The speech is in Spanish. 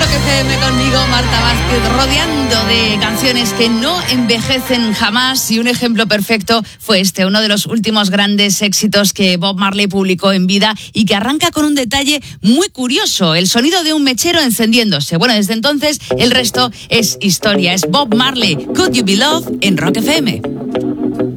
Rock FM conmigo, Marta Vázquez, rodeando de canciones que no envejecen jamás, y un ejemplo perfecto fue uno de los últimos grandes éxitos que Bob Marley publicó en vida y que arranca con un detalle muy curioso, el sonido de un mechero encendiéndose. Bueno, desde entonces el resto es historia, es Bob Marley, Could You Be Loved en Rock FM.